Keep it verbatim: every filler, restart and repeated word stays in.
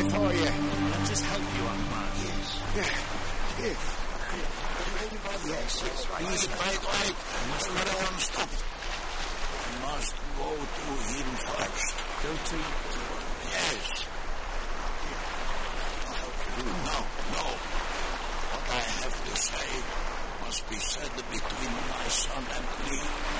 for you. Let us help you, Akbar. Yes. Yeah. Yes. Yes, yes, right. Please, wait, wait. Must everyone stop. I must go to him first. Go to... Yes. No, no. What I have to say must be said between my son and me.